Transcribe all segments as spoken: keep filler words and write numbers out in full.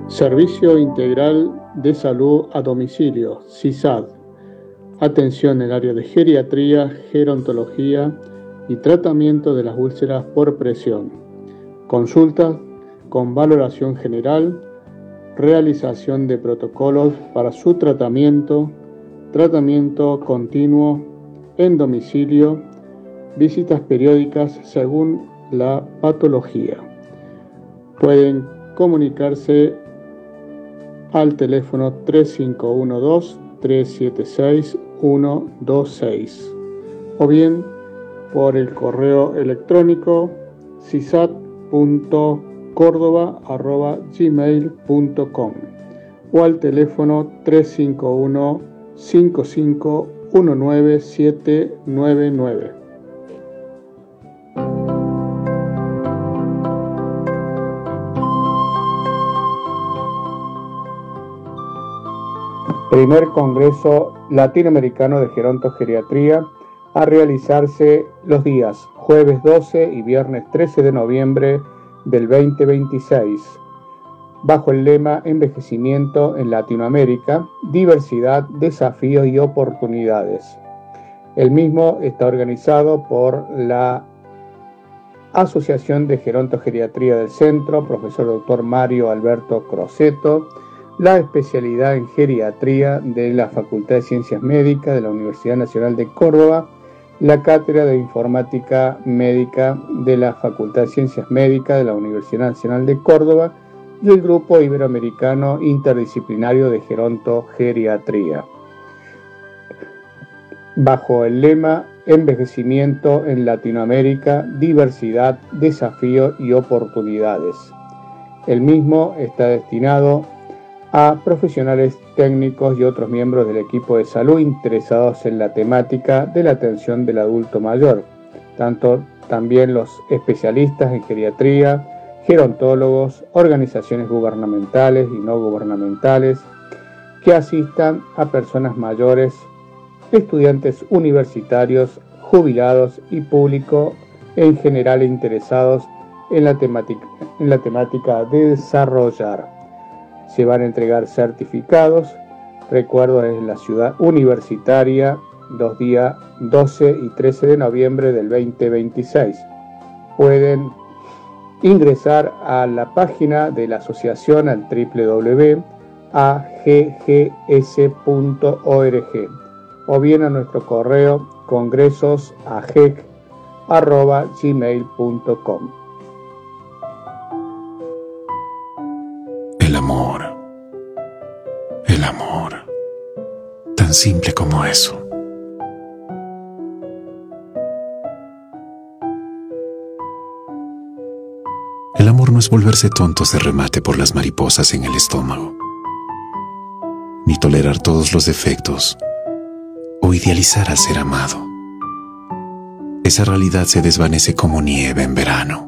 Servicio Integral de Salud a Domicilio, S I S A D. Atención en el área de geriatría, gerontología y tratamiento de las úlceras por presión. Consulta con valoración general, realización de protocolos para su tratamiento, tratamiento continuo en domicilio, visitas periódicas según la patología. Pueden comunicarse al teléfono tres cinco uno dos, tres siete seis, uno dos seis o bien por el correo electrónico sisat punto córdoba arroba gmail punto com o al teléfono tres cinco uno, cinco cinco uno nueve, siete nueve nueve. Primer Congreso Latinoamericano de Gerontogeriatría a realizarse los días jueves doce y viernes trece de noviembre del veinte veintiséis, bajo el lema Envejecimiento en Latinoamérica, diversidad, desafíos y oportunidades. El mismo está organizado por la Asociación de Gerontogeriatría del Centro, profesor doctor Mario Alberto Crosetto, la especialidad en geriatría de la Facultad de Ciencias Médicas de la Universidad Nacional de Córdoba, la Cátedra de Informática Médica de la Facultad de Ciencias Médicas de la Universidad Nacional de Córdoba y el Grupo Iberoamericano Interdisciplinario de Gerontogeriatría. Bajo el lema Envejecimiento en Latinoamérica, diversidad, desafíos y oportunidades. El mismo está destinado a profesionales técnicos y otros miembros del equipo de salud interesados en la temática de la atención del adulto mayor, tanto también los especialistas en geriatría, gerontólogos, organizaciones gubernamentales y no gubernamentales que asistan a personas mayores, estudiantes universitarios, jubilados y público en general interesados en la temática, en la temática de desarrollar. Se van a entregar certificados, recuerdo es la ciudad universitaria, los días doce y trece de noviembre del veinte veintiséis. Pueden ingresar a la página de la asociación al doble u doble u doble u punto a g g s punto org o bien a nuestro correo congresosagec arroba gmail punto com. El amor, el amor, tan simple como eso. El amor no es volverse tontos de remate por las mariposas en el estómago, ni tolerar todos los defectos o idealizar al ser amado. Esa realidad se desvanece como nieve en verano.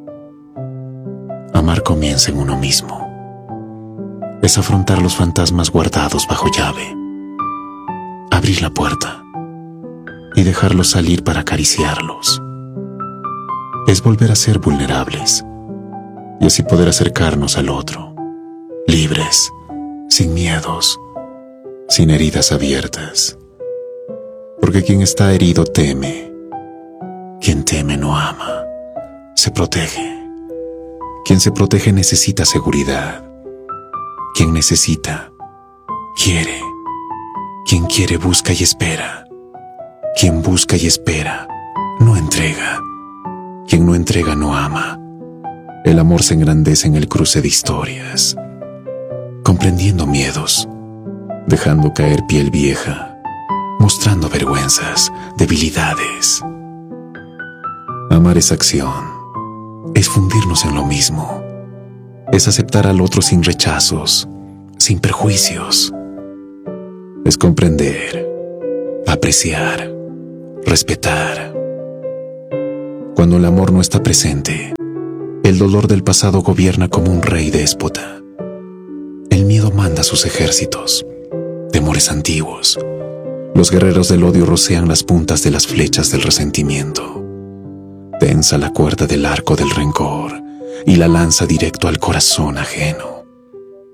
Amar comienza en uno mismo. Es afrontar los fantasmas guardados bajo llave, abrir la puerta y dejarlos salir para acariciarlos. Es volver a ser vulnerables y así poder acercarnos al otro, libres, sin miedos, sin heridas abiertas. Porque quien está herido teme, quien teme no ama, se protege. Quien se protege necesita seguridad. Quien necesita, quiere. Quien quiere busca y espera. Quien busca y espera, no entrega. Quien no entrega no ama. El amor se engrandece en el cruce de historias, comprendiendo miedos, dejando caer piel vieja, mostrando vergüenzas, debilidades. Amar es acción, es fundirnos en lo mismo. Es aceptar al otro sin rechazos, sin perjuicios. Es comprender, apreciar, respetar. Cuando el amor no está presente, el dolor del pasado gobierna como un rey déspota. El miedo manda sus ejércitos, temores antiguos. Los guerreros del odio rocean las puntas de las flechas del resentimiento. Tensa la cuerda del arco del rencor y la lanza directo al corazón ajeno.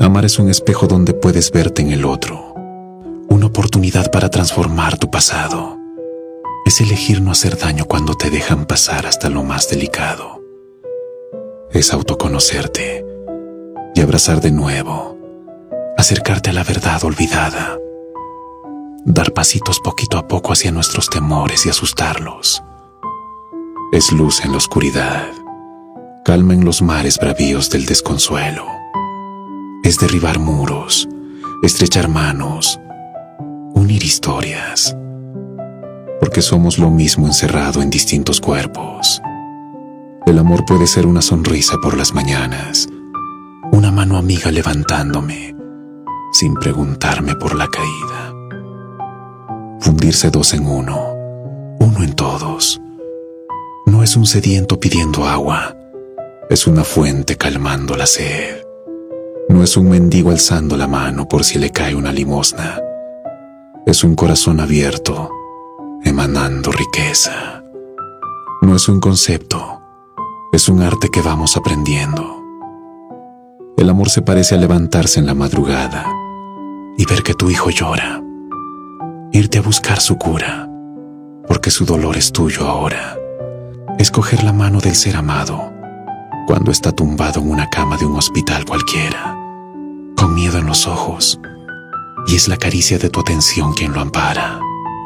Amar es un espejo donde puedes verte en el otro, una oportunidad para transformar tu pasado. Es elegir no hacer daño cuando te dejan pasar hasta lo más delicado. Es autoconocerte y abrazar de nuevo, acercarte a la verdad olvidada, dar pasitos poquito a poco hacia nuestros temores y asustarlos. Es luz en la oscuridad, calma en los mares bravíos del desconsuelo. Es derribar muros, estrechar manos, unir historias, porque somos lo mismo encerrado en distintos cuerpos. El amor puede ser una sonrisa por las mañanas, una mano amiga levantándome, sin preguntarme por la caída. Fundirse dos en uno, uno en todos. No es un sediento pidiendo agua, es una fuente calmando la sed. No es un mendigo alzando la mano por si le cae una limosna. Es un corazón abierto, emanando riqueza. No es un concepto, es un arte que vamos aprendiendo. El amor se parece a levantarse en la madrugada y ver que tu hijo llora. Irte a buscar su cura, porque su dolor es tuyo ahora. Es coger la mano del ser amado cuando está tumbado en una cama de un hospital cualquiera, con miedo en los ojos, y es la caricia de tu atención quien lo ampara.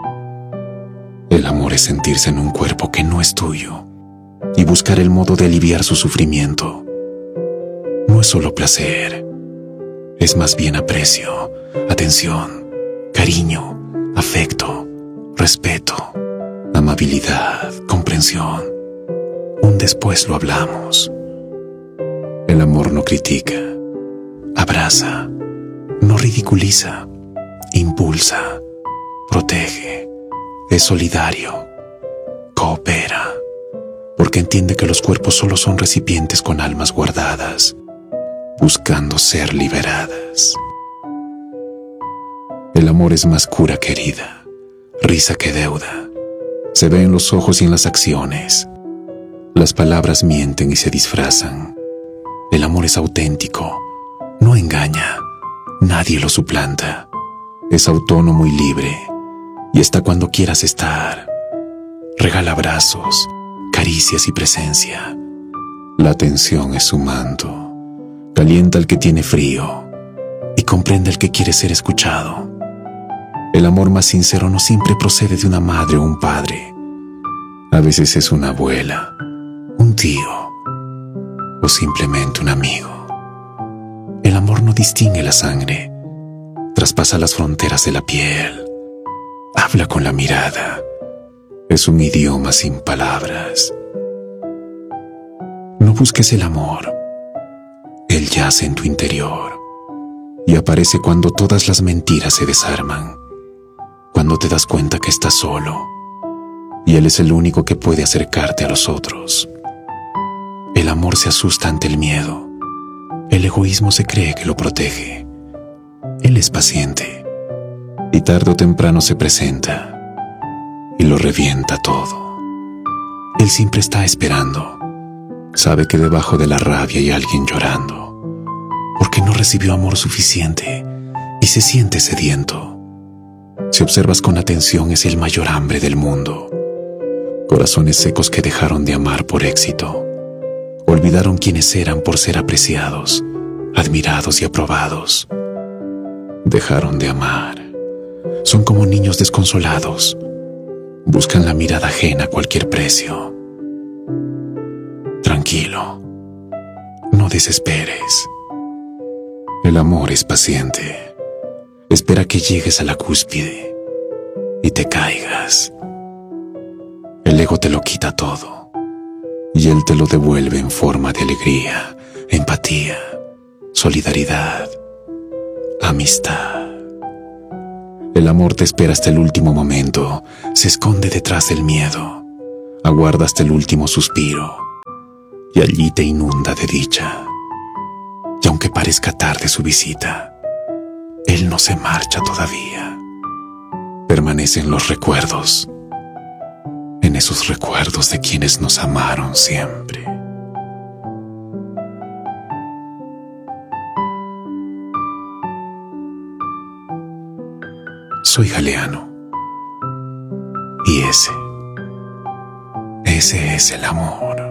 El amor es sentirse en un cuerpo que no es tuyo y buscar el modo de aliviar su sufrimiento. No es solo placer, es más bien aprecio, atención, cariño, afecto, respeto, amabilidad, comprensión. Un después lo hablamos. El amor no critica, abraza, no ridiculiza, impulsa, protege, es solidario, coopera, porque entiende que los cuerpos solo son recipientes con almas guardadas, buscando ser liberadas. El amor es más cura que herida, risa que deuda. Se ve en los ojos y en las acciones. Las palabras mienten y se disfrazan. El amor es auténtico, no engaña, nadie lo suplanta. Es autónomo y libre, y está cuando quieras estar. Regala abrazos, caricias y presencia. La atención es su manto. Calienta al que tiene frío y comprende al que quiere ser escuchado. El amor más sincero no siempre procede de una madre o un padre. A veces es una abuela, un tío o simplemente un amigo. El amor no distingue la sangre, traspasa las fronteras de la piel, habla con la mirada, es un idioma sin palabras. No busques el amor, él yace en tu interior y aparece cuando todas las mentiras se desarman, cuando te das cuenta que estás solo y él es el único que puede acercarte a los otros. El amor se asusta ante el miedo. El egoísmo se cree que lo protege. Él es paciente y tarde o temprano se presenta y lo revienta todo. Él siempre está esperando. Sabe que debajo de la rabia hay alguien llorando porque no recibió amor suficiente y se siente sediento. Si observas con atención, es el mayor hambre del mundo. Corazones secos que dejaron de amar por éxito. Olvidaron quiénes eran por ser apreciados, admirados y aprobados. Dejaron de amar. Son como niños desconsolados. Buscan la mirada ajena a cualquier precio. Tranquilo. No desesperes. El amor es paciente. Espera que llegues a la cúspide y te caigas. El ego te lo quita todo. Y él te lo devuelve en forma de alegría, empatía, solidaridad, amistad. El amor te espera hasta el último momento, se esconde detrás del miedo, aguarda hasta el último suspiro y allí te inunda de dicha. Y aunque parezca tarde su visita, él no se marcha todavía. Permanece en los recuerdos, en esos recuerdos de quienes nos amaron siempre. Soy Galeano. Y ese, ese es el amor.